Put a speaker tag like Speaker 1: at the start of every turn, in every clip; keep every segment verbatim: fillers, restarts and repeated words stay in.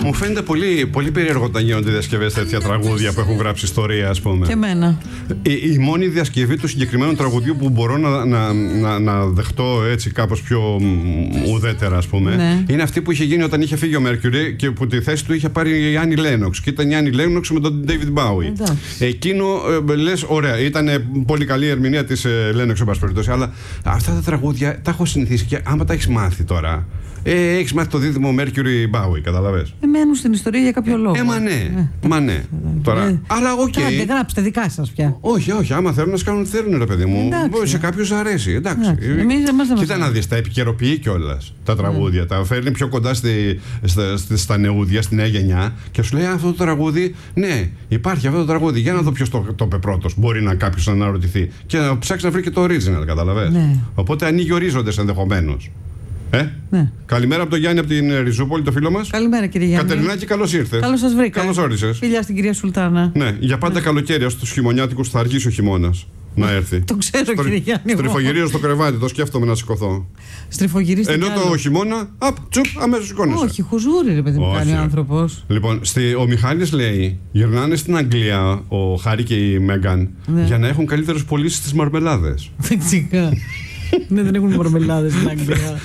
Speaker 1: Μου φαίνεται πολύ, πολύ περίεργο όταν γίνονται διασκευές τέτοια τραγούδια που έχουν γράψει ιστορία, ας πούμε.
Speaker 2: Και εμένα.
Speaker 1: Η, η μόνη διασκευή του συγκεκριμένου τραγουδιού που μπορώ να, να, να, να δεχτώ έτσι κάπως πιο ουδέτερα, ας πούμε,
Speaker 2: ναι.
Speaker 1: είναι αυτή που είχε γίνει όταν είχε φύγει ο Μέρκιουρι και που τη θέση του είχε πάρει η Άννη Λένοξ. Και ήταν η Άννη Λένοξ με τον David Bowie.
Speaker 2: Εντάξει.
Speaker 1: Εκείνο ε, λες, ωραία, ήταν πολύ καλή η ερμηνεία της ε, Λένοξ, εν πάση περιπτώσει, αλλά αυτά τα τραγούδια τα έχω συνηθίσει και άμα τα έχεις μάθει τώρα. Ε, έχεις μάθει το δίδυμο Mercury Bowie, καταλαβες.
Speaker 2: Ε, μένουν στην ιστορία για κάποιο λόγο.
Speaker 1: Ε, μα ναι. Ε, μα ναι. Τώρα, ε, αλλά οκ. Okay.
Speaker 2: Κάντε, γράψτε δικά σας πια.
Speaker 1: Όχι, όχι. Άμα θέλουν να σκάνουν, θέλουν, ρε παιδί μου.
Speaker 2: Εντάξει.
Speaker 1: Σε κάποιους αρέσει. Εντάξει.
Speaker 2: Εντάξει. Εμείς, εμάς δεν
Speaker 1: Κοίτα να δεις, τα επικαιροποιεί κιόλας τα τραγούδια. Mm. Τα φέρνει πιο κοντά στη, στα, στα, στα νεούδια, στη νέα γενιά και σου λέει αυτό το τραγούδι. Ναι, υπάρχει αυτό το τραγούδι. Για να δω ποιος το, το είπε πρώτος. Μπορεί να κάποιος να αναρωτηθεί. Και να ψάξει να βρει και το original, καταλαβες.
Speaker 2: Ναι.
Speaker 1: Οπότε ανοίγει ορίζοντες ενδεχομένως. Ε?
Speaker 2: Ναι.
Speaker 1: Καλημέρα από τον Γιάννη από την Ριζούπολη, το φίλο μας.
Speaker 2: Καλημέρα, κύριε Γιάννη.
Speaker 1: Κατερινάκη, καλώς ήρθες.
Speaker 2: Καλώς σας βρήκα.
Speaker 1: Καλώς όρισες.
Speaker 2: Φιλιά στην κυρία Σουλτάνα.
Speaker 1: Ναι, για πάντα ναι. Καλοκαίρι, στους χειμωνιάτικους θα αργήσει ο χειμώνας να έρθει.
Speaker 2: Το ξέρω, Στρο... κύριε Γιάννη.
Speaker 1: Στριφογυρίζω στο κρεβάτι, το σκέφτομαι να σηκωθώ.
Speaker 2: Στριφογυρίστε.
Speaker 1: Ενώ
Speaker 2: άλλο.
Speaker 1: Το χειμώνα, απ, τσουπ, αμέσως σηκώνεσαι.
Speaker 2: Όχι, χουζούρι, ρε παιδί μου, κάνει ο άνθρωπος.
Speaker 1: Λοιπόν, στη, ο Μιχάλης λέει: γυρνάνε στην Αγγλία ο Χάρη και η Μέγκαν ναι. για να έχουν καλύτερες πωλήσεις στις μαρμελάδες.
Speaker 2: Φυσικά. Ναι, δεν έχουν μαρμελάδες στην Αγγλία.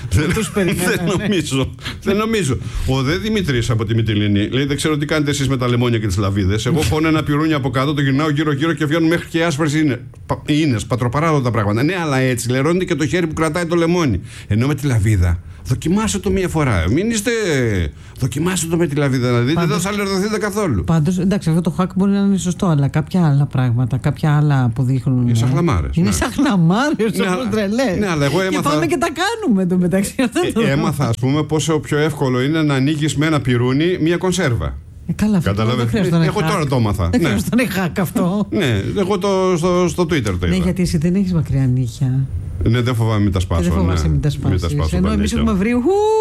Speaker 1: Δεν νομίζω. Δεν νομίζω. Ο Δε Δημητρής από τη Μυτιλήνη λέει: δεν ξέρω τι κάνετε εσείς με τα λεμόνια και τις λαβίδες. Εγώ χώνω ένα πυρούνι από κάτω, το γυρνάω γύρω-γύρω και βγαίνουν μέχρι και άσπρες ίνες. Πατροπαράδοτα πράγματα. Ναι, αλλά έτσι λερώνεται και το χέρι που κρατάει το λεμόνι. Ενώ με τη λαβίδα. Δοκιμάστε το μία φορά. Μην είστε. Δοκιμάστε το με τη λαβίδα να δείτε. Δεν θα αλλεργηθείτε καθόλου.
Speaker 2: Πάντως, εντάξει, αυτό το hack μπορεί να είναι σωστό, αλλά κάποια άλλα πράγματα, κάποια άλλα που δείχνουν.
Speaker 1: Είναι σαν χλαμάρες.
Speaker 2: Είναι ναι. σαν χλαμάρες, όπως τρελές.
Speaker 1: Ναι, αλλά εγώ έμαθα.
Speaker 2: Και πάμε και τα κάνουμε το μεταξύ.
Speaker 1: Ε, έμαθα, ας πούμε, πόσο πιο εύκολο είναι να ανοίγεις με ένα πυρούνι μία κονσέρβα.
Speaker 2: Ε, καλά, αυτό δεν
Speaker 1: εγώ τώρα το έμαθα.
Speaker 2: Δεν χρειάζεται να είναι hack αυτό.
Speaker 1: Ναι, εγώ το, στο, στο Twitter το είδα.
Speaker 2: Ναι, γιατί εσύ δεν έχεις μακριά νύχια.
Speaker 1: Ναι, δεν φοβάμαι μην τα σπάσω.
Speaker 2: Δεν φοβάσαι
Speaker 1: ναι.
Speaker 2: μην τα σπάσεις. Ενώ εμείς έχουμε βρει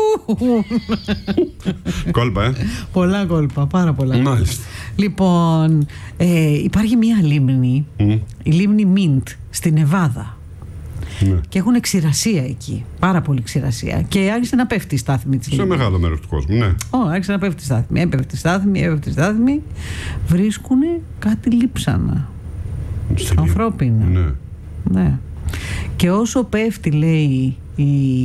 Speaker 1: κόλπα, ε.
Speaker 2: Πολλά κόλπα, πάρα πολλά.
Speaker 1: Μάλιστα.
Speaker 2: Λοιπόν, ε, υπάρχει μία λίμνη, mm. η λίμνη Μίντ, στη Νεβάδα.
Speaker 1: Ναι.
Speaker 2: Και έχουν ξηρασία εκεί. Πάρα πολύ ξηρασία. Και άρχισε να πέφτει η στάθμη της λίμνης.
Speaker 1: Σε μεγάλο μέρος του κόσμου, ναι.
Speaker 2: Ω, άρχισε να πέφτει η στάθμη. Έπεφτε η στάθμη, έπεφτε η στάθμη. Βρίσκουν κάτι λείψανα. Ανθρώπινα.
Speaker 1: Ναι.
Speaker 2: Ναι. Και όσο πέφτει, λέει, η,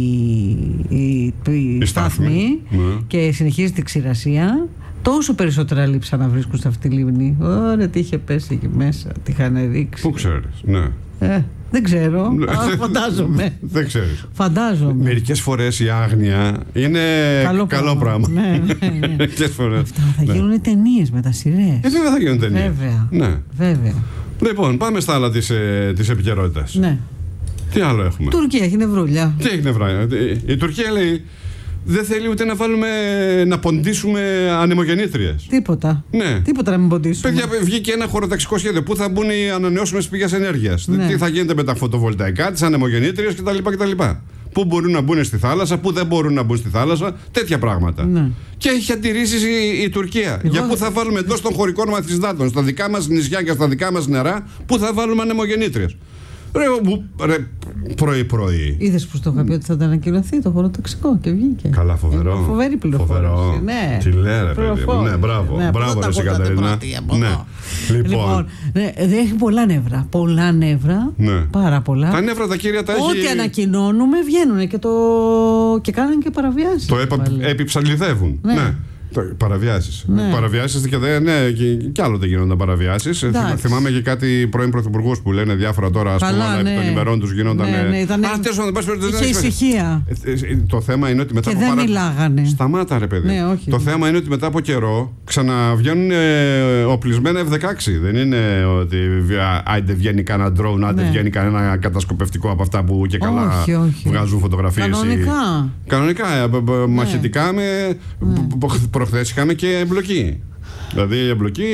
Speaker 2: η, η, η στάθμη
Speaker 1: ναι.
Speaker 2: και συνεχίζει την ξηρασία, τόσο περισσότερα λείψανα βρίσκουν σε αυτή τη λίμνη. Ωραία, τι είχε πέσει εκεί μέσα, τι είχαν ρίξει.
Speaker 1: Πού ξέρεις, ναι.
Speaker 2: Ε, δεν ξέρω, α, φαντάζομαι.
Speaker 1: Δεν ξέρεις.
Speaker 2: Φαντάζομαι.
Speaker 1: Μερικές φορές η άγνοια είναι καλό, καλό πράγμα.
Speaker 2: πράγμα. Ναι, ναι, ναι.
Speaker 1: Μερικές φορές.
Speaker 2: Αυτά θα
Speaker 1: ναι.
Speaker 2: γίνουν ταινίες με τα σειρές.
Speaker 1: Ε, βέβαια θα γίνουν ταινίες.
Speaker 2: Βέβαια.
Speaker 1: Ναι.
Speaker 2: Βέβαια.
Speaker 1: Λοιπόν, πάμε στα άλλα της, ε, της επικαιρότητας.
Speaker 2: Ναι.
Speaker 1: Τι άλλο έχουμε.
Speaker 2: Τουρκία έχει νευρούλια.
Speaker 1: Τι έχει νευρούλια. Η Τουρκία λέει δεν θέλει ούτε να βάλουμε, να ποντίσουμε ανεμογεννήτριες.
Speaker 2: Τίποτα.
Speaker 1: Ναι.
Speaker 2: Τίποτα να μην ποντίσουμε.
Speaker 1: Παιδιά, βγήκε ένα χωροταξικό σχέδιο. Πού θα μπουν οι ανανεώσιμες πηγές ενέργειας.
Speaker 2: Ναι.
Speaker 1: Τι θα γίνεται με τα φωτοβολταϊκά, τις ανεμογεννήτριες κτλ. κτλ. Πού μπορούν να μπουν στη θάλασσα, πού δεν μπορούν να μπουν στη θάλασσα. Τέτοια πράγματα.
Speaker 2: Ναι.
Speaker 1: Και έχει αντιρρήσεις η, η Τουρκία. Εγώ... Για πού θα βάλουμε εντός των χωρικών μας υδάτων, στα δικά μας νησιά και στα δικά μας νερά, πού θα βάλουμε ανεμογεννήτριες. Ρε, ρε πρωί-πρωί.
Speaker 2: Είδες που στο είχα πει ότι θα τα ανακοινωθεί το χωροταξικό και βγήκε.
Speaker 1: Καλά, φοβερό.
Speaker 2: Ε, φοβερή πληροφόρηση.
Speaker 1: Φοβερό.
Speaker 2: Ναι.
Speaker 1: Τι λέει, ρε παιδί μου. Ναι, μπράβο.
Speaker 2: Ναι,
Speaker 1: μπράβο, ρε Κατερίνα. Ναι.
Speaker 2: Λοιπόν, λοιπόν ναι, έχει πολλά νεύρα. Πολλά νεύρα. Ναι. Πάρα πολλά.
Speaker 1: Τα νεύρα τα κύρια τα έχει.
Speaker 2: Ό,τι ανακοινώνουμε βγαίνουν και, το... και κάνουν και παραβιάσεις.
Speaker 1: Το έπα... επιψαλιδεύουν. Ναι. ναι. Παραβιάσεις.
Speaker 2: Ναι.
Speaker 1: Παραβιάσεις και, ναι, και, και άλλο δεν γίνονταν παραβιάσεις. Θυμά, θυμάμαι και κάτι πρώην πρωθυπουργούς που λένε διάφορα τώρα, ας πούμε, αλλά ναι. επί των ημερών τους γίνονταν.
Speaker 2: Ναι, ναι, ήταν... Α,
Speaker 1: τέσσερα,
Speaker 2: είχε ησυχία.
Speaker 1: Ε, ε, το θέμα είναι ότι μετά
Speaker 2: και
Speaker 1: από.
Speaker 2: δεν
Speaker 1: παρα...
Speaker 2: μιλάγανε.
Speaker 1: Σταμάτα, ρε παιδί.
Speaker 2: Ναι, όχι.
Speaker 1: Το θέμα είναι ότι μετά από καιρό ξαναβγαίνουν ε, οπλισμένα εφ δεκαέξι. Δεν είναι ότι άντε βγαίνει κανένα drone, άντε ναι. βγαίνει κανένα κατασκοπευτικό από αυτά που και καλά
Speaker 2: όχι, όχι.
Speaker 1: βγάζουν φωτογραφίες.
Speaker 2: Κανονικά.
Speaker 1: Κανονικά, ναι. μαχητικά με. Προχθές είχαμε και εμπλοκή. Δηλαδή η εμπλοκή.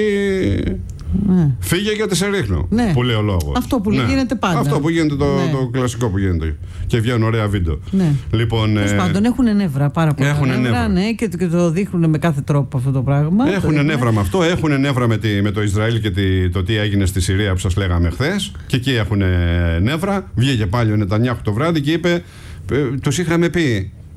Speaker 1: Ναι. Φύγε γιατί σε ρίχνω. Ναι. Που λέει ο λόγος.
Speaker 2: Αυτό που ναι. γίνεται πάντα.
Speaker 1: Αυτό που γίνεται το, ναι. το κλασικό που γίνεται. Και βγαίνουν ωραία βίντεο. Ναι. Λοιπόν.
Speaker 2: Τέλος ε... πάντων έχουν νεύρα πάρα πολλά.
Speaker 1: Έχουν νεύρα, νεύρα.
Speaker 2: Ναι, και, και το δείχνουν με κάθε τρόπο αυτό το πράγμα.
Speaker 1: Έχουν το νεύρα με αυτό. Έχουν νεύρα με, τη, με το Ισραήλ και τη, το τι έγινε στη Συρία που σας λέγαμε χθες. Και εκεί έχουν νεύρα. Βγήκε πάλι ο Νετανιάχου το βράδυ και είπε. Τους είχαμε πει.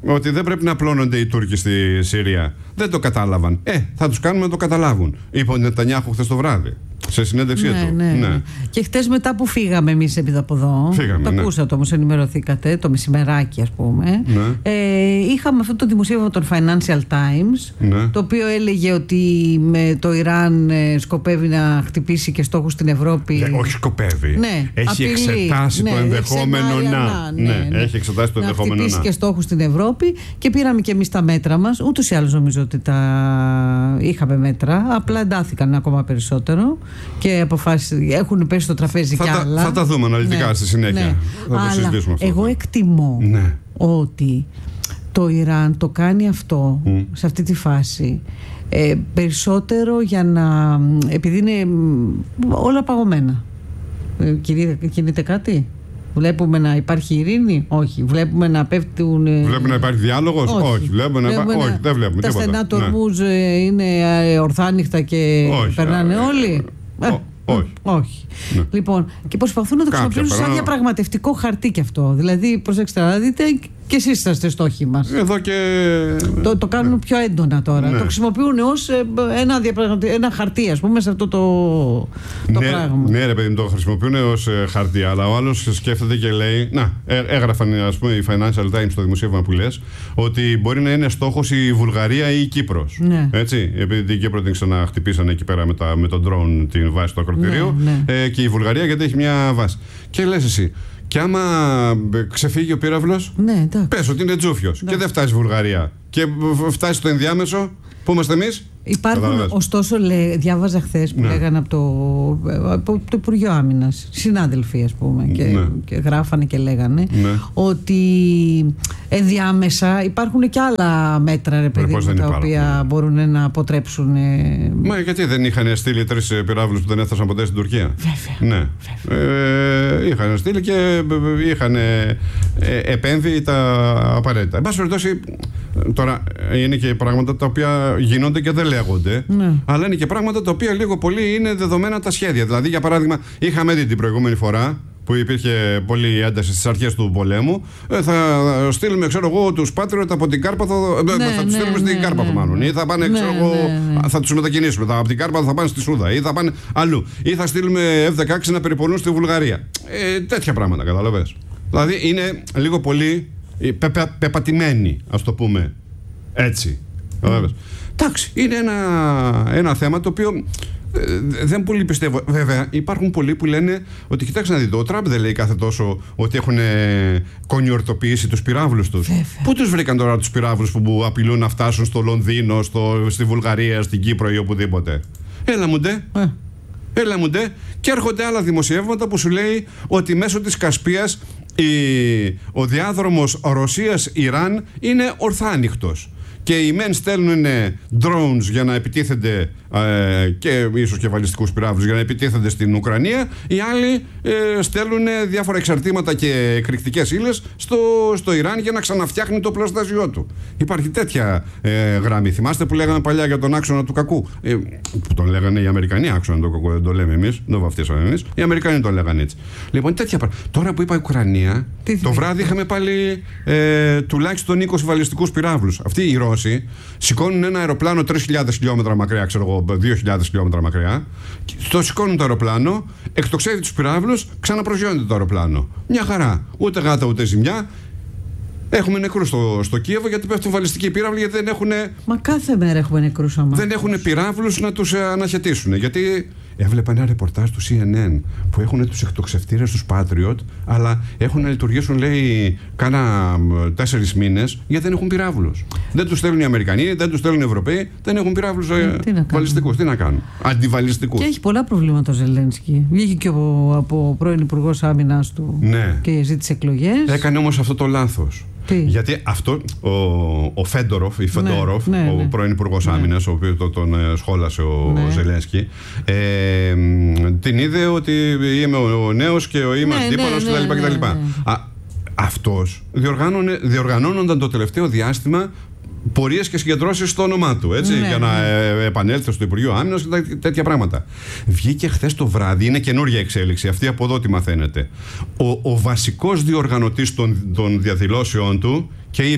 Speaker 1: ότι δεν πρέπει να απλώνονται οι Τούρκοι στη Συρία. Δεν το κατάλαβαν. Ε, θα τους κάνουμε να το καταλάβουν. Είπε ο Νετανιάχου χθες το βράδυ. Σε συνέντευξή
Speaker 2: ναι,
Speaker 1: του.
Speaker 2: Ναι, ναι. Ναι. Και χτες μετά που φύγαμε εμείς επί από εδώ,
Speaker 1: φύγαμε,
Speaker 2: το
Speaker 1: ναι.
Speaker 2: ακούσατε όμως, ενημερωθήκατε, το μεσημεράκι ας πούμε,
Speaker 1: ναι.
Speaker 2: ε, είχαμε αυτό το δημοσίευμα των Financial Times,
Speaker 1: ναι.
Speaker 2: το οποίο έλεγε ότι με το Ιράν ε, σκοπεύει να χτυπήσει και στόχους στην Ευρώπη.
Speaker 1: Ε, όχι σκοπεύει.
Speaker 2: Ναι,
Speaker 1: έχει
Speaker 2: απειλή,
Speaker 1: εξετάσει
Speaker 2: ναι,
Speaker 1: το ενδεχόμενο να.
Speaker 2: να ναι,
Speaker 1: ναι,
Speaker 2: ναι,
Speaker 1: έχει εξετάσει το
Speaker 2: να
Speaker 1: ενδεχόμενο
Speaker 2: χτυπήσει
Speaker 1: να.
Speaker 2: και στόχους στην Ευρώπη και πήραμε και εμείς τα μέτρα μας. Ούτως ή άλλως νομίζω ότι τα είχαμε μέτρα, απλά εντάθηκαν ακόμα περισσότερο και αποφάσισαν. Έχουν πέσει στο τραπέζι
Speaker 1: θα
Speaker 2: κι
Speaker 1: τα,
Speaker 2: άλλα.
Speaker 1: Θα τα δούμε αναλυτικά ναι, στη συνέχεια.
Speaker 2: Ναι.
Speaker 1: Θα το
Speaker 2: Αλλά
Speaker 1: συζητήσουμε αυτό.
Speaker 2: εγώ εκτιμώ
Speaker 1: ναι.
Speaker 2: ότι το Ιράν το κάνει αυτό mm. σε αυτή τη φάση ε, περισσότερο για να. Επειδή είναι όλα παγωμένα. Ε, κινείται, κινείται κάτι. Βλέπουμε να υπάρχει ειρήνη. Όχι. Βλέπουμε να πέφτουν.
Speaker 1: Βλέπουμε να υπάρχει διάλογος. Όχι. Όχι. Βλέπουμε να
Speaker 2: βλέπουμε
Speaker 1: υπά...
Speaker 2: να...
Speaker 1: Όχι. Δεν βλέπουμε
Speaker 2: τα
Speaker 1: τίποτα.
Speaker 2: στενά του Ορμούζ ναι. είναι ορθάνυχτα και
Speaker 1: όχι,
Speaker 2: περνάνε
Speaker 1: α,
Speaker 2: όλοι.
Speaker 1: Ε, ε, όχι.
Speaker 2: όχι.
Speaker 1: Ναι.
Speaker 2: Λοιπόν, και προσπαθούν να το χρησιμοποιήσουν σαν διαπραγματευτικό χαρτί κι αυτό. Δηλαδή, προσέξτε να δείτε, και εσείς είσαστε στόχοι μας.
Speaker 1: Εδώ και.
Speaker 2: Το, το κάνουν ναι. πιο έντονα τώρα. Ναι. Το χρησιμοποιούν ως ένα, ένα χαρτί, ας πούμε, σε αυτό το, το
Speaker 1: ναι,
Speaker 2: πράγμα.
Speaker 1: Ναι, ρε παιδί, το χρησιμοποιούν ως χαρτί. Αλλά ο άλλος σκέφτεται και λέει. Να, έγραφαν, ας πούμε, οι Financial Times στο δημοσίευμα που λες, ότι μπορεί να είναι στόχος η Βουλγαρία ή η Κύπρος. Ναι. Έτσι. Επειδή την Κύπρο την ξαναχτυπήσανε εκεί πέρα με, τα, με τον drone την βάση του ακροτηρίου. Ναι, ναι. Ε, και η Βουλγαρία γιατί έχει μια βάση. Και λες εσύ. Και άμα ξεφύγει ο πύραυλος,
Speaker 2: ναι,
Speaker 1: πες ότι είναι τζούφιος και δεν φτάσει στη Βουλγαρία και φτάσει στο ενδιάμεσο, πού είμαστε εμείς.
Speaker 2: Υπάρχουν, ωστόσο, λέ, διάβαζα χθες που ναι. λέγανε από το, από το Υπουργείο Άμυνας, συνάδελφοι ας πούμε, και, ναι. και γράφανε και λέγανε ναι. ότι ενδιάμεσα υπάρχουν και άλλα μέτρα, ρε παιδί μου, τα οποία μπορούν να αποτρέψουν.
Speaker 1: Μα γιατί δεν είχαν στείλει τρεις πυράβλους που δεν έφτασαν ποτέ στην Τουρκία.
Speaker 2: Βέβαια.
Speaker 1: Ναι. Ε, είχαν στείλει και είχαν ε, επέμβει τα απαραίτητα. Εν πάση περιπτώσει, τώρα είναι και πράγματα τα οποία γίνονται και δεν λέγονται, ναι. αλλά είναι και πράγματα τα οποία λίγο πολύ είναι δεδομένα τα σχέδια. Δηλαδή, για παράδειγμα, είχαμε δει την προηγούμενη φορά που υπήρχε πολλή ένταση στις αρχές του πολέμου, ε, θα στείλουμε, ξέρω εγώ, τους Patriot από την Κάρπαθο, ναι, θα τους ναι, στείλουμε ναι, στην ναι, Κάρπαθο ναι, μάλλον, ή θα πάνε, ναι, ξέρω εγώ, ναι, ναι. θα τους μετακινήσουμε, θα, από την Κάρπαθο θα πάνε στη Σούδα, ή θα πάνε αλλού, ή θα στείλουμε εφ δεκαέξι να περιπολούν στη Βουλγαρία. Ε, τέτοια πράγματα, καταλαβες. Δηλαδή, είναι λίγο πολύ πε, πε, πεπατημένοι, ας το πούμε έτσι. Mm. Εντάξει, είναι ένα, ένα θέμα το οποίο ε, δεν πολύ πιστεύω. Βέβαια, υπάρχουν πολλοί που λένε ότι κοιτάξτε να δείτε, ο Τραμπ δεν λέει κάθε τόσο ότι έχουν κονιορτοποιήσει τους πυράβλους τους. Πού τους βρήκαν τώρα τους πυράβλους που απειλούν να φτάσουν στο Λονδίνο, στο, στη Βουλγαρία, στην Κύπρο ή οπουδήποτε. Έλα μου ντε. Ε. Έλα μου ντε. Και έρχονται άλλα δημοσιεύματα που σου λέει ότι μέσω της Κασπίας η, ο διάδρομος Ρωσίας-Ιράν είναι ορθάνυχτος. Και οι μεν στέλνουν drones για να επιτίθενται ε, και ίσως και βαλιστικούς πυράβλους για να επιτίθενται στην Ουκρανία. Οι άλλοι ε, στέλνουν διάφορα εξαρτήματα και εκρηκτικές ύλες στο, στο Ιράν για να ξαναφτιάχνει το πλαστάσιό του. Υπάρχει τέτοια ε, γραμμή. Θυμάστε που λέγανε παλιά για τον άξονα του κακού. Ε, που τον λέγανε οι Αμερικανοί άξονα του κακού, δεν το λέμε εμείς, δεν το βαφτίσαμε εμείς. Οι Αμερικανοί τον λέγανε έτσι. Λοιπόν, τέτοια πράγματα. Τώρα που είπα Ουκρανία, τι το βράδυ είχαμε πάλι ε, τουλάχιστον είκοσι βαλιστικούς πυράβλους. Αυτοί οι Ρώσοι σηκώνουν ένα αεροπλάνο τρεις χιλιάδες χιλιόμετρα μακριά, ξέρω εγώ, δύο χιλιάδες χιλιόμετρα μακριά, το σηκώνουν το αεροπλάνο, εκτοξεύει τους πυράβλους, ξαναπροσγειώνεται το αεροπλάνο. Μια χαρά. Ούτε γάτα ούτε ζημιά. Έχουμε νεκρούς στο, στο Κίεβο γιατί πέφτουν βαλιστικοί πυράβλοι, γιατί δεν έχουν.
Speaker 2: Μα κάθε μέρα έχουμε νεκρούς αμάχους.
Speaker 1: Δεν έχουν πυράβλους να τους αναχαιτήσουν. Γιατί έβλεπα ένα ρεπορτάζ του σι εν εν που έχουν τους εκτοξευτήρες τους Patriot, αλλά έχουν να λειτουργήσουν, λέει, κάνα τέσσερις μήνες γιατί δεν έχουν πυράβλους. Δεν τους στέλνουν οι Αμερικανοί, δεν τους στέλνουν οι Ευρωπαίοι, δεν έχουν πυράβλους ε, βαλιστικούς. Τι να κάνουν. Αντιβαλιστικούς. Και
Speaker 2: έχει πολλά προβλήματα ο Ζελένσκι. Βγήκε και από, από πρώην Υπουργός Άμυνας του ναι. και ζήτησε εκλογές.
Speaker 1: Έκανε όμως αυτό το λάθος.
Speaker 2: Τι?
Speaker 1: Γιατί αυτό ο, ο Φέντοροφ, η Φεντόροφ, ναι, ναι, ο ναι. πρώην Υπουργός ναι. Άμυνας, ο οποίος τον, τον σχόλασε ο ναι. Ζελένσκι, ε, την είδε ότι είμαι ο, ο νέος και ο είμαι αντίπαλος ναι, ναι, κτλ. Ναι, ναι, ναι. Αυτός διοργανώνονταν το τελευταίο διάστημα πορείες και συγκεντρώσεις στο όνομά του, έτσι, ναι, για να ναι. επανέλθει στο Υπουργείο Άμυνας και τέτοια πράγματα. Βγήκε χθες το βράδυ, είναι καινούργια εξέλιξη, αυτή από εδώ τι μαθαίνετε. Ο, ο βασικός διοργανωτής των, των διαδηλώσεων του και είπε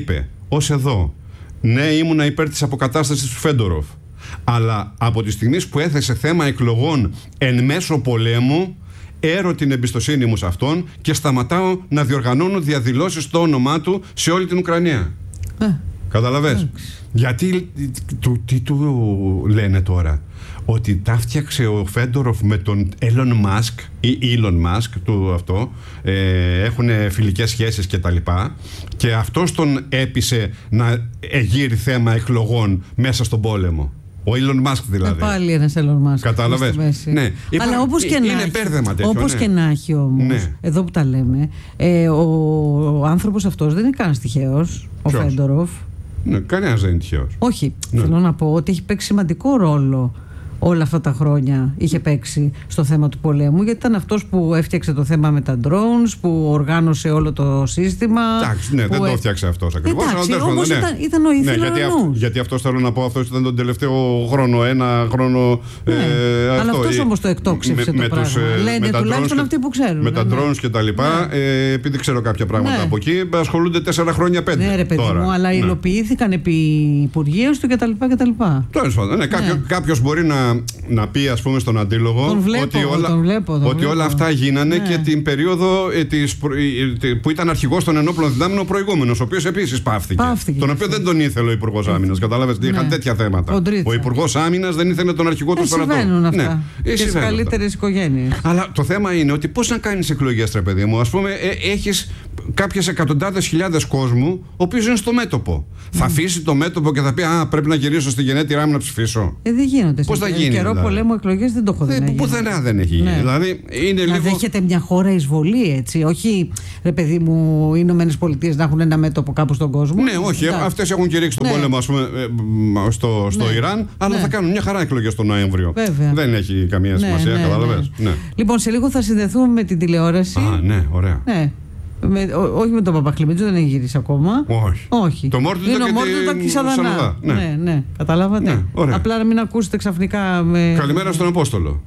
Speaker 1: ως εδώ. Ναι, ήμουνα υπέρ της αποκατάστασης του Φέντοροφ. Αλλά από τη στιγμή που έθεσε θέμα εκλογών εν μέσω πολέμου, έρω την εμπιστοσύνη μου σε αυτόν και σταματάω να διοργανώνω διαδηλώσεις στο όνομά του σε όλη την Ουκρανία. Ε, Καταλαβες. Ε, Γιατί του, τι του λένε τώρα? Ότι τα φτιάξε ο Φέντοροφ με τον Elon Musk ή Elon Musk του αυτό, ε, έχουν φιλικές σχέσεις και τα λοιπά, και αυτός τον έπεισε να εγείρει θέμα εκλογών μέσα στον πόλεμο. Ο Elon Musk δηλαδή.
Speaker 2: Ε, πάλι ένας Elon Musk.
Speaker 1: Κατάλαβες. Ναι.
Speaker 2: Αλλά όπως και,
Speaker 1: είναι
Speaker 2: να έχει,
Speaker 1: τέτοιο,
Speaker 2: όπως
Speaker 1: ναι.
Speaker 2: και να έχει όμως, ναι. εδώ που τα λέμε, ε, ο, ο άνθρωπος αυτός δεν είναι κανένας τυχαίος, ο Φέντοροφ.
Speaker 1: Ναι, κανένας δεν είναι τυχαίος.
Speaker 2: Όχι,
Speaker 1: ναι.
Speaker 2: θέλω να πω ότι έχει παίξει σημαντικό ρόλο όλα αυτά τα χρόνια, είχε παίξει στο θέμα του πολέμου, γιατί ήταν αυτός που έφτιαξε το θέμα με τα drones, που οργάνωσε όλο το σύστημα.
Speaker 1: Εντάξει, ναι, δεν
Speaker 2: ε...
Speaker 1: το έφτιαξε αυτός ακριβώς.
Speaker 2: Εντάξει,
Speaker 1: αλλά
Speaker 2: όμως
Speaker 1: ναι.
Speaker 2: ήταν, ήταν ο ηθήνωνος.
Speaker 1: Ναι, γιατί, αυ, γιατί αυτός θέλω να πω, αυτός ήταν τον τελευταίο χρόνο, ένα χρόνο.
Speaker 2: Ναι,
Speaker 1: ε,
Speaker 2: αλλά
Speaker 1: αυτό,
Speaker 2: αυτός όμως το εκτόξευσε
Speaker 1: με,
Speaker 2: το
Speaker 1: με
Speaker 2: πράγμα.
Speaker 1: Τους, ε,
Speaker 2: Λένε τουλάχιστον αυτοί που ξέρουν.
Speaker 1: Με
Speaker 2: ναι,
Speaker 1: τα
Speaker 2: ναι.
Speaker 1: drones και τα λοιπά, ναι. ε, επειδή ξέρω κάποια πράγματα
Speaker 2: ναι.
Speaker 1: από εκεί, ασχολούνται τέσσερα χρόνια, πέντε.
Speaker 2: Ναι, ρε παιδί
Speaker 1: τώρα.
Speaker 2: μου, αλλά ναι. υλοποιήθηκαν επί υπουργείας του κτλ.
Speaker 1: Τέλος πάντων, ναι, κάποιο, ναι. κάποιος μπορεί να, να πει, ας πούμε, στον αντίλογο
Speaker 2: τον βλέπω,
Speaker 1: ότι, όλα,
Speaker 2: τον βλέπω, τον
Speaker 1: ότι
Speaker 2: βλέπω.
Speaker 1: όλα αυτά γίνανε, ναι. και την περίοδο ε, της, ε, που ήταν αρχηγός των ενόπλων δυνάμεων ο προηγούμενος, ο οποίος επίσης πάυθηκε.
Speaker 2: Πάφθηκε.
Speaker 1: Τον οποίο δεν τον ήθελε ο Υπουργός Άμυνας. Κατάλαβες, ναι. είχαν τέτοια θέματα.
Speaker 2: Κοντρίτσα.
Speaker 1: Ο Υπουργός Άμυνας δεν ήθελε τον αρχηγό του στρατού.
Speaker 2: Συμβαίνουν αυτά.
Speaker 1: Ναι.
Speaker 2: Και στις καλύτερες οικογένειες.
Speaker 1: Αλλά το θέμα είναι ότι πώς να κάνεις εκλογές, ρε παιδί μου. Ας πούμε, ε, έχεις κάποιες εκατοντάδες χιλιάδες κόσμου, ο οποίος είναι στο μέτωπο. Mm. Θα αφήσει το μέτωπο και θα πει: Α, πρέπει να γυρίσω στη γενέτειρά μου να ψηφίσω.
Speaker 2: Ε, δεν γίνονται.
Speaker 1: Πώς θα γίνει?
Speaker 2: Καιρό
Speaker 1: δηλαδή.
Speaker 2: πολέμου εκλογές δεν το έχω δει.
Speaker 1: Πουθενά δεν έχει γίνει.
Speaker 2: Ναι.
Speaker 1: Δηλαδή, είναι
Speaker 2: να
Speaker 1: λίγο...
Speaker 2: δέχεται μια χώρα εισβολή, έτσι. Όχι, ρε παιδί μου, οι Ηνωμένες Πολιτείες να έχουν ένα μέτωπο κάπου στον κόσμο.
Speaker 1: Ναι, όχι.
Speaker 2: Εντά.
Speaker 1: Αυτές έχουν κηρύξει τον
Speaker 2: ναι.
Speaker 1: πόλεμο, ας πούμε, στο, στο ναι. Ιράν, αλλά ναι. θα κάνουν μια χαρά εκλογές τον Νοέμβριο.
Speaker 2: Βέβαια.
Speaker 1: Δεν έχει καμία
Speaker 2: ναι,
Speaker 1: σημασία,
Speaker 2: ναι,
Speaker 1: κατάλαβες.
Speaker 2: Ναι.
Speaker 1: Ναι.
Speaker 2: Λοιπόν, σε λίγο θα συνδεθούμε με την τηλεόραση.
Speaker 1: Α, ναι, ωραία.
Speaker 2: Ναι. Με, ό, όχι με τον Παπαχλημίτζο, δεν έχει γυρίσει ακόμα.
Speaker 1: Όχι.
Speaker 2: όχι.
Speaker 1: Το Μόρτιντο και,
Speaker 2: και τη Σαδανά. Ναι. ναι, ναι. Καταλάβατε.
Speaker 1: Ναι,
Speaker 2: απλά να μην ακούσετε ξαφνικά. Με...
Speaker 1: Καλημέρα στον Απόστολο.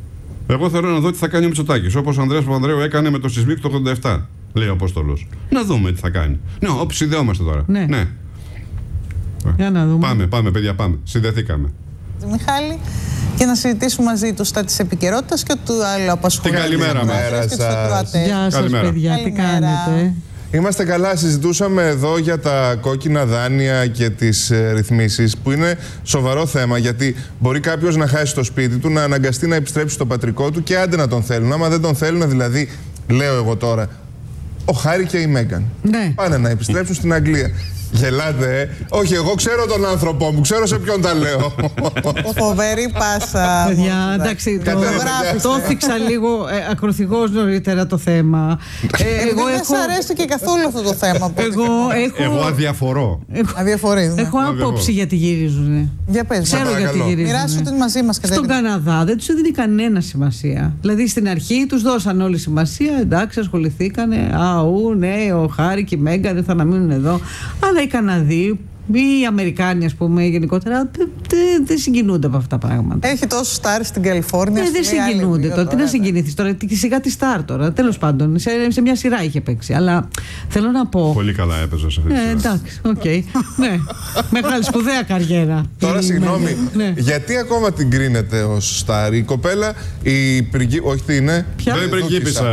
Speaker 1: Εγώ θέλω να δω τι θα κάνει ο Μητσοτάκης. Όπως ο Ανδρέας Παπανδρέου έκανε με το Σισμίκ το ογδόντα επτά. Λέει ο Απόστολος. Να δούμε τι θα κάνει. Ναι, όπως συνδεόμαστε τώρα.
Speaker 2: Ναι.
Speaker 1: ναι.
Speaker 2: Για να δούμε.
Speaker 1: Πάμε, πάμε, παιδιά, πάμε. Συνδεθήκαμε.
Speaker 3: Μιχάλη, και να συζητήσουμε μαζί του στα της επικαιρότητας και του άλλου απασχολεί.
Speaker 1: Την καλημέρα μας.
Speaker 2: Γεια σας, παιδιά, τι κάνετε?
Speaker 4: Είμαστε καλά, συζητούσαμε εδώ για τα κόκκινα δάνεια και τις ε, ρυθμίσεις, που είναι σοβαρό θέμα, γιατί μπορεί κάποιος να χάσει το σπίτι του, να αναγκαστεί να επιστρέψει στο πατρικό του και άντε να τον θέλουν. Άμα δεν τον θέλουν, δηλαδή, λέω εγώ τώρα, ο Χάρη και η Μέγκαν
Speaker 2: ναι.
Speaker 4: πάνε να επιστρέψουν στην Αγγλία. Γελάτε, ε. Όχι, εγώ ξέρω τον άνθρωπό μου, ξέρω σε ποιον τα λέω.
Speaker 3: Φοβερή πάσα.
Speaker 2: Παιδιά, εντάξει, το, το θίξα λίγο ε, ακροθυγώς νωρίτερα το θέμα.
Speaker 3: Ε, εγώ δεν έχω... σας αρέσει και καθόλου αυτό το θέμα.
Speaker 2: Εγώ, έχω...
Speaker 1: εγώ αδιαφορώ.
Speaker 3: Αδιαφορείς, ναι.
Speaker 2: Έχω άποψη γιατί γυρίζουν.
Speaker 3: Για πες,
Speaker 2: ξέρω
Speaker 3: παρακαλώ.
Speaker 2: γιατί γυρίζουν.
Speaker 3: Μοιράσου την μαζί μας.
Speaker 2: Στον Καναδά δεν τους έδινε κανένα σημασία. Δηλαδή στην αρχή τους δώσαν όλη σημασία. Εντάξει, ασχοληθήκανε. Αού, ναι, ο Χάρη και η Μέγκαν δεν θα να μείνουν εδώ. Αλλά οι Καναδοί, οι Αμερικάνοι, ας πούμε, γενικότερα, δεν δε, δε συγκινούνται από αυτά τα πράγματα.
Speaker 3: Έχει τόσο στάρ στην Καλιφόρνια.
Speaker 2: Ναι, δεν συγκινούνται τώρα. Τι να συγκινηθεί τώρα, σιγά τη στάρ τώρα. Τέλος πάντων, σε, σε μια σειρά είχε παίξει. Αλλά θέλω να πω.
Speaker 1: Πολύ καλά έπαιζε σε αυτή τη
Speaker 2: σειρά. Ε, εντάξει, οκ. Okay. ναι, μεγάλη σπουδαία καριέρα.
Speaker 4: Τώρα, συγγνώμη, ναι. γιατί ακόμα την κρίνετε ως στάρ? Η κοπέλα, η πριγκί... όχι τι είναι.
Speaker 2: Ποια?
Speaker 1: Δεν πριγκίπισσα.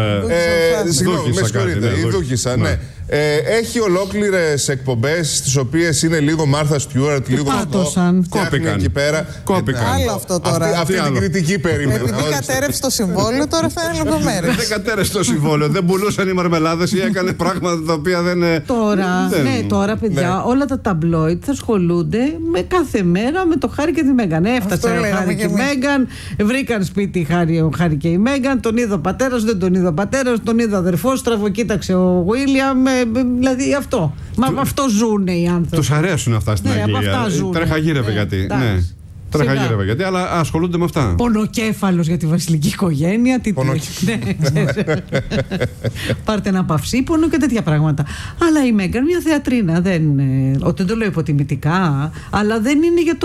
Speaker 4: Ε, συγγνώμη, με συγχωρείτε. Η Δούκισσα, ναι. Ε, έχει ολόκληρες εκπομπές στις οποίες είναι λίγο Μάρθα Στιούαρτ, λίγο
Speaker 2: πάτωσαν.
Speaker 1: Κόπηκαν
Speaker 4: εκεί πέρα.
Speaker 1: Κόπηκαν.
Speaker 3: Άλλο αυτό τώρα.
Speaker 4: Αυτή, αυτή την κριτική περίμενα.
Speaker 3: Επειδή κατέρευσε το συμβόλαιο, τώρα θα είναι λεπτομέρειες.
Speaker 1: Δεν κατέρευσε το συμβόλαιο. Δεν πουλούσαν οι μαρμελάδες ή έκανε πράγματα τα οποία δεν.
Speaker 2: Τώρα,
Speaker 1: δεν...
Speaker 2: ναι, τώρα παιδιά, ναι. όλα τα ταμπλόιτ θα ασχολούνται με κάθε μέρα με το Χάρη και τη Μέγκαν. Έφτασε ο Χάρη και η Μέγκαν, βρήκαν σπίτι ο Χάρη και η Μέγκαν, τον είδε ο πατέρας, δεν τον είδε ο πατέρας, τον είδε ο αδερφός, στραβοκοίταξε ο Βίλιαμ. Δηλαδή αυτό. Μα του... αυτό ζουν οι άνθρωποι.
Speaker 1: Τους αρέσουν αυτά στην
Speaker 2: ναι,
Speaker 1: Αγγλία. Τρέχα γύρευε ναι, γιατί. Ναι. Τρέχα γύρευε γιατί, αλλά ασχολούνται με αυτά.
Speaker 2: Πονοκέφαλος για τη βασιλική οικογένεια. Τι ναι, πάρτε ένα παυσίπονο και τέτοια πράγματα. Αλλά η Μέγκαν μια θεατρίνα. Δεν, δεν το λέω υποτιμητικά, αλλά δεν είναι για το.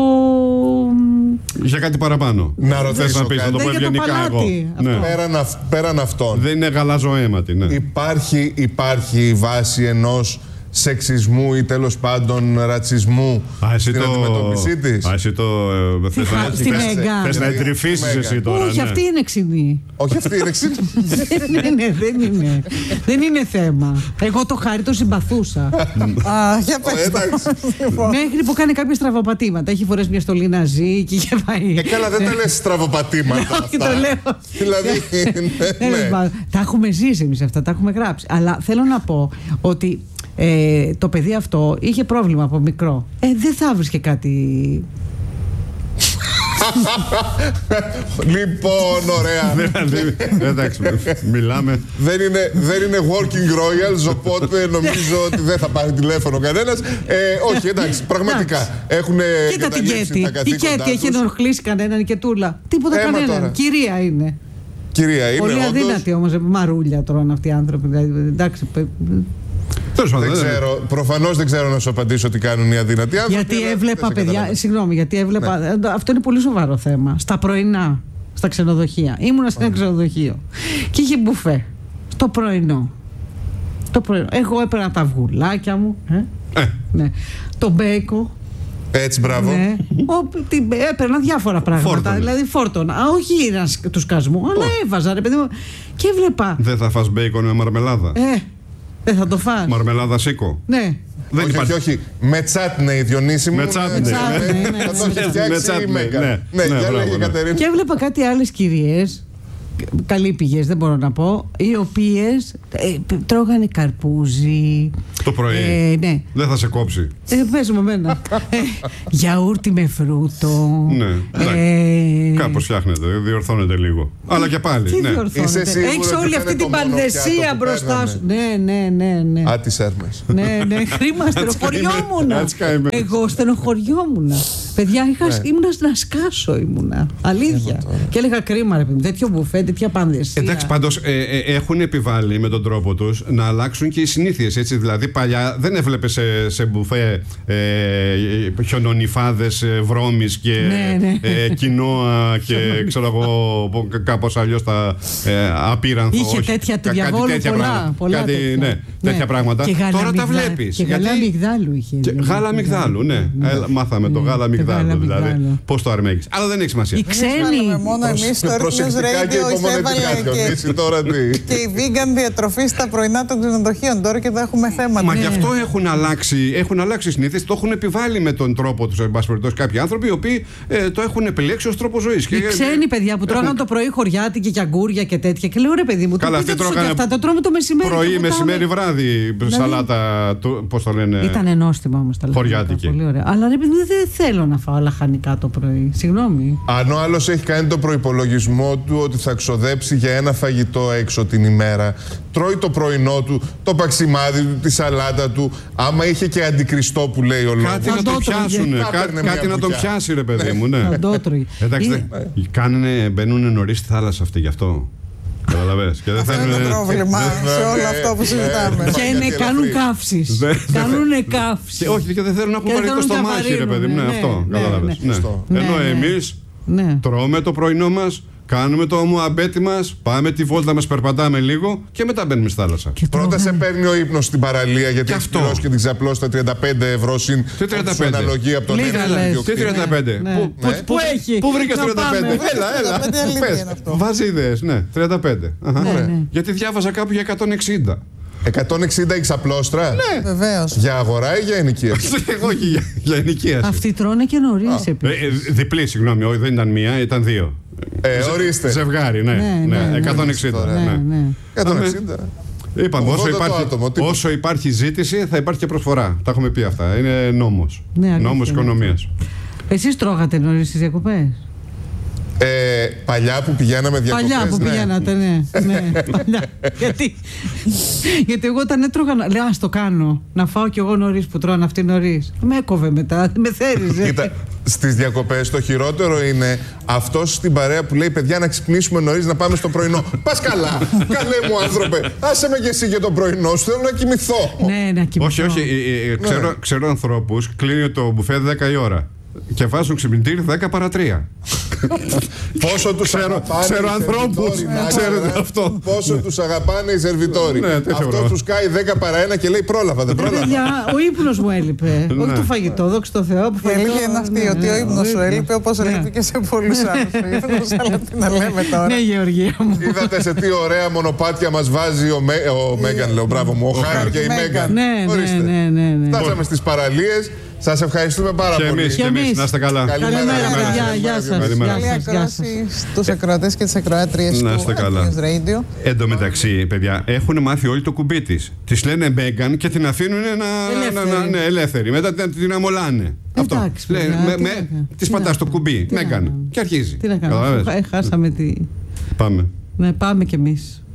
Speaker 1: Για κάτι παραπάνω.
Speaker 4: Να ρωτήσω
Speaker 1: να πεις, να το πω ευγενικά εγώ.
Speaker 4: Ναι. Πέραν, αυ, πέραν αυτών.
Speaker 1: Δεν είναι γαλαζοαίματη. Ναι.
Speaker 4: Υπάρχει, υπάρχει βάση ενός σεξισμού ή τέλος πάντων ρατσισμού στην
Speaker 1: το...
Speaker 4: αντιμετώπιση της.
Speaker 1: Α, εσύ το ε, θες, να...
Speaker 2: Στη Μέγκα.
Speaker 1: θες να εντρυφήσεις εσύ τώρα.
Speaker 2: Όχι,
Speaker 1: ναι.
Speaker 2: αυτή είναι ξινή.
Speaker 4: Όχι, αυτή είναι ξινή.
Speaker 2: δεν, είναι, δεν, είναι. δεν είναι θέμα. Εγώ το Χάρη το συμπαθούσα.
Speaker 3: Α, για πες.
Speaker 2: Μέχρι που κάνει κάποια στραβοπατήματα. Έχει φορές μια στολή να ζει και είχε πάει.
Speaker 4: Ε, καλά, δεν τα λες στραβοπατήματα.
Speaker 2: Όχι, το λέω.
Speaker 4: Δηλαδή.
Speaker 2: Τα έχουμε ζήσει εμείς αυτά, τα έχουμε γράψει. Αλλά θέλω να πω ότι ε, το παιδί αυτό είχε πρόβλημα από μικρό. Ε, δεν θα βρίσκε κάτι.
Speaker 4: Λοιπόν, ωραία.
Speaker 1: Εντάξει, μιλάμε.
Speaker 4: Δεν είναι, δεν είναι working royals, οπότε νομίζω ότι δεν θα πάρει τηλέφωνο κανένας. Ε, όχι, εντάξει, πραγματικά. Έχουν
Speaker 2: Κοίτα την Κέτη. Η Κέτη έχει ενοχλήσει κανέναν και τούλα. Τίποτα
Speaker 4: Έμα
Speaker 2: κανέναν.
Speaker 4: τώρα.
Speaker 2: Κυρία είναι.
Speaker 4: Κυρία, είναι
Speaker 2: Πολύ
Speaker 4: όντως.
Speaker 2: αδύνατη όμως. Μαρούλια τρώνε αυτοί οι άνθρωποι. Δηλαδή, εντάξει.
Speaker 1: Τέλος πάντων,
Speaker 4: Δεν
Speaker 1: δεν είναι.
Speaker 4: ξέρω, προφανώς δεν ξέρω να σου απαντήσω τι κάνουν οι αδύνατοι άνθρωποι.
Speaker 2: Γιατί
Speaker 4: αλλά
Speaker 2: έβλεπα,
Speaker 4: δεν σε
Speaker 2: παιδιά,
Speaker 4: καταλαβαίνω.
Speaker 2: συγγνώμη, γιατί έβλεπα. Αυτό είναι πολύ σοβαρό θέμα. Στα πρωινά, στα ξενοδοχεία. Ήμουνα σε ένα ξενοδοχείο και είχε μπουφέ. Στο πρωινό. Το πρωινό. Εγώ έπαιρνα τα αυγουλάκια μου. Ε,
Speaker 1: Ε,
Speaker 2: ναι. Το μπέικο.
Speaker 4: Έτσι, μπράβο.
Speaker 2: Ναι. Ο, τι, έπαιρνα διάφορα πράγματα.
Speaker 1: Φόρτωνες.
Speaker 2: Δηλαδή φόρτωνα. Α, όχι ένα του σκασμού, αλλά έβαζα, ρε παιδί μου. Και έβλεπα.
Speaker 1: δεν θα φας μπέικον με μαρμελάδα.
Speaker 2: Ε, δεν θα το φας.
Speaker 1: Μαρμελάδα σίκο.
Speaker 2: Ναι.
Speaker 1: Δεν
Speaker 4: όχι,
Speaker 1: υπάρχει.
Speaker 4: όχι, όχι. Με τσάτνεϊ, Διονύση μου.
Speaker 1: Με τσάτνεϊ,
Speaker 2: ναι. ναι.
Speaker 4: Θα το έχει
Speaker 1: Με
Speaker 4: φτιάξει η
Speaker 1: τσάτνεϊ,
Speaker 4: Μέγκα.
Speaker 1: ναι.
Speaker 4: Ναι,
Speaker 1: Ναι,
Speaker 4: για
Speaker 1: μπράβο,
Speaker 4: λέγε
Speaker 1: ναι.
Speaker 4: Κατερίνα.
Speaker 2: Και έβλεπα κάτι άλλες κυρίες, καλύπηγες δεν μπορώ να πω, οι οποίες ε, τρώγανε καρπούζι.
Speaker 1: Το πρωί.
Speaker 2: Ε, ναι.
Speaker 1: Δεν θα σε κόψει.
Speaker 2: Ε, πες μου εμένα. ε, γιαούρτι με φρούτο.
Speaker 1: Ναι.
Speaker 2: Ε,
Speaker 1: Κάπως φτιάχνεται, διορθώνεται λίγο. Αλλά και πάλι.
Speaker 2: τι
Speaker 1: ναι.
Speaker 2: διορθώνεται.
Speaker 4: Είσαι σίγουρη
Speaker 2: Έχεις
Speaker 4: ότι
Speaker 2: όλη
Speaker 4: δεν
Speaker 2: αυτή
Speaker 4: είναι
Speaker 2: την
Speaker 4: το μόνο
Speaker 2: πανδεσία
Speaker 4: πιάτο που
Speaker 2: μπροστά
Speaker 4: παίρνανε?
Speaker 2: σου. Ναι, ναι, ναι, ναι.
Speaker 4: Α, τις έρμες.
Speaker 2: Ναι, ναι, χρήμα, στενοχωριόμουν.
Speaker 1: Έτσι καημένοι.
Speaker 2: Εγώ στενοχωριόμουν. Παιδιά, είχα,
Speaker 4: Ναι.
Speaker 2: ήμουνα να σκάσω, ήμουνα. Αλήθεια. Και έλεγα κρίμα, ρε παιδί, τέτοιο μπουφέ, τέτοια πανδεσία.
Speaker 1: Εντάξει, πάντως ε, ε, έχουν επιβάλει με τον τρόπο τους να αλλάξουν και οι συνήθειες. Έτσι. Δηλαδή, παλιά δεν έβλεπε σε, σε μπουφέ ε, χιονονιφάδες ε, βρώμης και
Speaker 2: Ναι, ναι.
Speaker 1: ε, κοινόα και ξέρω εγώ κάπως αλλιώς τα ε, απείρανθο.
Speaker 2: Είχε
Speaker 1: όχι,
Speaker 2: τέτοια του
Speaker 1: κα- κάτι
Speaker 2: διαβόλου
Speaker 1: τέτοια
Speaker 2: πολλά,
Speaker 1: πράγματα.
Speaker 2: πολλά
Speaker 1: κάτι,
Speaker 2: τέτοια.
Speaker 1: Ναι, τέτοια
Speaker 2: Ναι.
Speaker 1: πράγματα.
Speaker 2: Και γάλα
Speaker 1: Τώρα τα
Speaker 2: αμυγδά-
Speaker 1: βλέπεις.
Speaker 2: Και γάλα αμυγδάλου είχε.
Speaker 1: Και γάλα αμυγδάλου, ναι. Έλα, μάθαμε το
Speaker 2: Ναι,
Speaker 1: γάλα
Speaker 2: το
Speaker 1: αμυγδάλου.
Speaker 2: γάλα
Speaker 1: Δηλαδή,
Speaker 2: αμυγδάλου.
Speaker 1: πώς το αρμέγεις. Αλλά δεν έχει σημασία.
Speaker 2: Οι ξένοι.
Speaker 3: Μόνο εμείς στο Earth News
Speaker 4: Προσεκτικά και
Speaker 3: Radio
Speaker 4: υπομονετικά,
Speaker 3: εισέβαλε
Speaker 4: Διονύση,
Speaker 3: και,
Speaker 4: τώρα τι.
Speaker 3: και η vegan διατροφή στα πρωινά των ξενοδοχείων. Τώρα και εδώ έχουμε θέματα.
Speaker 1: Μα
Speaker 2: Ναι.
Speaker 1: γι' αυτό έχουν αλλάξει, έχουν αλλάξει οι συνήθειες, το έχουν επιβάλει με τον τρόπο τους, εν πάση περιπτώσει, κάποιοι άνθρωποι οι οποίοι ε, το έχουν επιλέξει ως τρόπο ζωής.
Speaker 2: Οι ξένοι παιδιά που τρώγαν το πρωί χωριάτικη και αγκούρια και τέτοια. Και λέω ρε παιδί μου,
Speaker 1: Καλά,
Speaker 2: το
Speaker 1: αυτοί
Speaker 2: πείτε τους ότι
Speaker 1: τρώγανε
Speaker 2: αυτά το τρώμε το μεσημέρι.
Speaker 1: πρωί,
Speaker 2: και βουτάμε.
Speaker 1: μεσημέρι, βράδυ, σαλάτα, του- πώς το λένε.
Speaker 2: Ήταν νόστιμα όμως τα λαχανικά.
Speaker 1: Χωριάτικη.
Speaker 2: Πολύ ωραία. Αλλά ρε παιδί μου, δεν θέλω να φάω λαχανικά το πρωί. Συγγνώμη.
Speaker 4: Αν ο άλλος έχει κάνει τον προϋπολογισμό του ότι θα ξοδέψει για ένα φαγητό έξω την ημέρα, τρώει το πρωινό του, το παξιμάδι του, τη σαλάτα του, άμα είχε και αντικριστό που λέει ο λόγος.
Speaker 1: Κάτι να
Speaker 2: Θα
Speaker 1: τον
Speaker 2: το τρώγε.
Speaker 1: πιάσουν,
Speaker 4: Θα
Speaker 1: κάτι,
Speaker 4: έπαιρνε
Speaker 1: κάτι
Speaker 4: μια
Speaker 1: να τον
Speaker 4: μπουκιά.
Speaker 1: πιάσει, ρε παιδί μου, ναι.
Speaker 2: Θα το τρώει.
Speaker 1: Εντάξει,
Speaker 2: Ή-
Speaker 1: δεν- κάνουν, μπαίνουν νωρίς στη θάλασσα αυτοί γι' αυτό. Καταλαβαίνεις. Και δεν
Speaker 3: Αυτό είναι το
Speaker 1: θέλουν.
Speaker 3: πρόβλημα σε όλο αυτό που συζητάμε.
Speaker 2: Και είναι, κάνουν καύσεις.
Speaker 1: Δεν-
Speaker 2: Κάνουν καύσεις.
Speaker 1: Και όχι, και δεν θέλουν να έχουν
Speaker 2: Και δεν
Speaker 1: βαρύ το
Speaker 2: θέλουν να
Speaker 1: στομάχι, ρε παιδί μου. Ναι,
Speaker 2: βαρύνουν,
Speaker 1: αυτό.
Speaker 2: ναι,
Speaker 1: Κατάλαβες.
Speaker 2: ναι.
Speaker 1: Ναι.
Speaker 4: Σωστό.
Speaker 1: Ενώ
Speaker 2: Ναι, ναι.
Speaker 1: εμείς
Speaker 2: Ναι.
Speaker 1: τρώμε το πρωινό μας, κάνουμε το ομοαμπέτη μας, πάμε τη βόλτα μας, περπατάμε λίγο και μετά μπαίνουμε στη θάλασσα.
Speaker 2: Και
Speaker 4: Πρώτα σε
Speaker 2: τρώγανε.
Speaker 4: παίρνει ο ύπνος στην παραλία γιατί
Speaker 1: Και
Speaker 4: έχει
Speaker 1: αυτό.
Speaker 4: πληρώσει και την ξαπλώσει τα τριάντα πέντε ευρώ συν
Speaker 1: Τι τριάντα πέντε?
Speaker 4: όποιος αναλογεί από τον
Speaker 2: Λίγα
Speaker 4: ένα
Speaker 2: λες.
Speaker 4: στον
Speaker 1: Τι
Speaker 4: ιδιοκτήτη.
Speaker 1: τριάντα πέντε?
Speaker 2: Ναι.
Speaker 1: Πού-
Speaker 2: Πού-
Speaker 1: πού-
Speaker 2: πού έχει?
Speaker 1: Πού βρήκες
Speaker 2: Να
Speaker 1: τριάντα πέντε?
Speaker 2: πάμε.
Speaker 1: Έλα, έλα.
Speaker 3: τριάντα πέντε αλήθεια
Speaker 1: Πες.
Speaker 3: είναι αυτό.
Speaker 1: Βάζει ιδέες, ναι. τριάντα πέντε. Αχα.
Speaker 2: Ναι,
Speaker 1: Ωραία.
Speaker 2: ναι.
Speaker 1: Γιατί διάβαζα κάπου για εκατόν εξήντα.
Speaker 4: εκατόν εξήντα η ξαπλώστρα.
Speaker 1: Ναι.
Speaker 3: Βεβαίως.
Speaker 4: Για αγορά ή για ενοικίαση.
Speaker 1: Εγώ όχι για, για ενοικίαση.
Speaker 2: Αυτοί τρώνε και νωρίς
Speaker 1: Ε,
Speaker 2: επίσης.
Speaker 1: ε, διπλή, συγγνώμη, όχι, δεν ήταν μία, ήταν δύο.
Speaker 4: Ε, ορίστε.
Speaker 1: Ζευγάρι, ναι.
Speaker 2: Ναι,
Speaker 1: ναι,
Speaker 2: ναι, ναι.
Speaker 1: εκατόν εξήντα.
Speaker 4: Ναι,
Speaker 2: Ναι, ναι.
Speaker 4: εκατόν εξήντα.
Speaker 1: Είπαμε, όσο
Speaker 4: ογδόντα το
Speaker 1: υπάρχει,
Speaker 4: άτομο, τίποτα.
Speaker 1: όσο υπάρχει ζήτηση θα υπάρχει και προσφορά. Τα έχουμε πει αυτά. Είναι νόμος.
Speaker 2: Ναι, αλήθεια
Speaker 1: νόμος
Speaker 2: είναι.
Speaker 1: οικονομίας.
Speaker 2: Εσείς τρώγατε νωρίς στις διακοπές?
Speaker 4: Ε, παλιά που πηγαίναμε διακοπές.
Speaker 2: Παλιά που
Speaker 4: ναι.
Speaker 2: πηγαίνατε, ναι. ναι. Παλιά. γιατί, γιατί εγώ όταν έτρωγα, να- λέω ας το κάνω, να φάω κι εγώ νωρίς που τρώνε αυτοί νωρίς. Με έκοβε μετά, με θέριζε.
Speaker 4: Κοίτα, στις διακοπές το χειρότερο είναι αυτός στην παρέα που λέει παιδιά να ξυπνήσουμε νωρίς να πάμε στο πρωινό. Πας καλά, καλέ μου άνθρωπε, άσε με και εσύ για το πρωινό σου, θέλω να κοιμηθώ.
Speaker 2: ναι, να κοιμηθώ.
Speaker 1: Όχι, όχι. ε, ε, ξέρω, ξέρω ανθρώπους, κλείνει το μπουφέ δέκα η ώρα και βάζουν ξυπνητήρι δέκα παρά τρία.
Speaker 4: Πόσο τους αγαπάνε
Speaker 1: ξέρω
Speaker 4: οι
Speaker 1: ανθρώπους,
Speaker 4: σερβιτόροι,
Speaker 1: ξέρετε αυτό.
Speaker 4: Πόσο τους αγαπάνε οι σερβιτόροι.
Speaker 1: Ναι, τέτοιο
Speaker 4: Αυτό
Speaker 1: πράγμα.
Speaker 4: τους κάει δέκα παρά ένα και λέει πρόλαβα, δεν
Speaker 2: Ρε
Speaker 4: πρόλαβα.
Speaker 2: παιδιά, ο ύπνος μου έλειπε.
Speaker 1: Ναι.
Speaker 2: Όχι το φαγητό, δόξα τω Θεώ. που
Speaker 3: Η αλήθεια
Speaker 2: φαγητό-
Speaker 3: είναι αυτή,
Speaker 2: ναι,
Speaker 3: ότι
Speaker 2: ναι,
Speaker 3: ο ύπνος σου
Speaker 2: ύπνος.
Speaker 3: έλειπε, όπως
Speaker 2: Ναι.
Speaker 3: έλειπε και σε πολλούς άλλους ο ύπνος, αλλά τι να λέμε τώρα.
Speaker 2: Ναι, Γεωργία μου.
Speaker 4: Είδατε σε τι ωραία μονοπάτια μας βάζει ο, Μέ, ο Μέγαν, λέω, μπράβο μου, ο Χάρη και η
Speaker 3: Μέγαν.
Speaker 4: Μέγαν.
Speaker 2: Ναι, ναι,
Speaker 4: Ορίστε.
Speaker 2: ναι, ναι, ναι.
Speaker 4: Φτάσαμε στις παραλίες. Σας ευχαριστούμε πάρα
Speaker 1: Και
Speaker 4: πολύ.
Speaker 1: εμείς, και
Speaker 2: εμείς.
Speaker 1: εμείς. Να είστε καλά.
Speaker 4: Καλημέρα,
Speaker 2: Καλημέρα,
Speaker 4: καλημέρα,
Speaker 2: παιδιά.
Speaker 4: καλημέρα,
Speaker 2: Γεια σας.
Speaker 1: καλημέρα.
Speaker 2: Γεια
Speaker 3: Καλή
Speaker 2: σας, γεια σας.
Speaker 3: ακρόαση στους ακροατές και τις ακροάτριες
Speaker 1: Να
Speaker 3: του
Speaker 1: είστε καλά.
Speaker 3: News Radio.
Speaker 1: Εν τω μεταξύ, παιδιά, έχουν μάθει όλοι το κουμπί τη. Τη λένε Μέγαν και την αφήνουν να,
Speaker 2: Ελεύθερη.
Speaker 1: να, να, ναι, ελεύθερη. Μετά την, την αμολάνε.
Speaker 2: Εντάξει, παιδιά,
Speaker 1: με,
Speaker 2: τι
Speaker 1: με,
Speaker 2: να κάνω.
Speaker 1: της
Speaker 2: Τι να
Speaker 1: πατάς το
Speaker 2: κάνω.
Speaker 1: κουμπί.
Speaker 2: Τι να
Speaker 1: Μέγαν.
Speaker 2: κάνω.
Speaker 1: Και αρχίζει.
Speaker 2: Τι να
Speaker 1: Καταλαβαίνεις?
Speaker 2: κάνουμε. Ε, Χάσαμε τη.
Speaker 1: Πάμε.
Speaker 2: Ναι, πάμε κι εμείς.